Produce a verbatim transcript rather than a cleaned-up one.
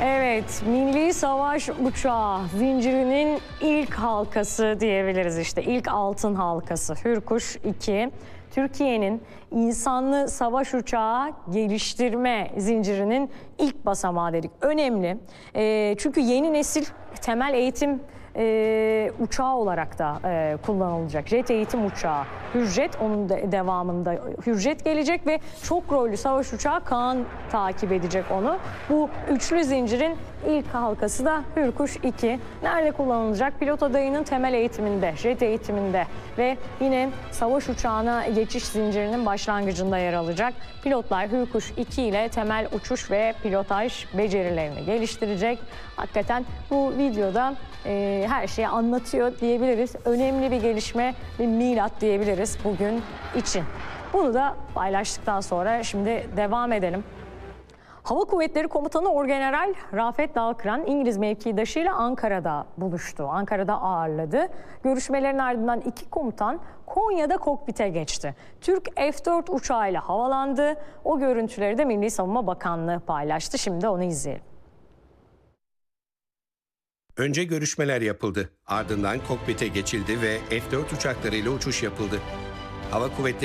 Evet, Milli Savaş Uçağı zincirinin ilk halkası diyebiliriz işte. İlk altın halkası Hürkuş iki. Türkiye'nin insanlı savaş uçağı geliştirme zincirinin ilk basamağı dedik. Önemli. E, çünkü yeni nesil temel eğitim e, uçağı olarak da e, kullanılacak. Jet eğitim uçağı. Hürjet, onun de, devamında Hürjet gelecek ve çok rollü savaş uçağı Kaan takip edecek onu. Bu üçlü zincirin ilk halkası da Hürkuş iki. Nerede kullanılacak? Pilot adayının temel eğitiminde, jet eğitiminde ve yine savaş uçağına geçiş zincirinin başlangıcında yer alacak. Pilotlar Hürkuş iki ile temel uçuş ve pilotaj becerilerini geliştirecek. Hakikaten bu videoda e, her şeyi anlatıyor diyebiliriz. Önemli bir gelişme, bir milat diyebiliriz bugün için. Bunu da paylaştıktan sonra şimdi devam edelim. Hava Kuvvetleri Komutanı Orgeneral Rafet Dalkıran İngiliz mevkidaşıyla Ankara'da buluştu. Ankara'da ağırladı. Görüşmelerin ardından iki komutan Konya'da kokpite geçti. Türk F dört uçağıyla havalandı. O görüntüleri de Milli Savunma Bakanlığı paylaştı. Şimdi onu izleyelim. Önce görüşmeler yapıldı. Ardından kokpite geçildi ve F dört uçaklarıyla uçuş yapıldı. Hava Kuvvetleri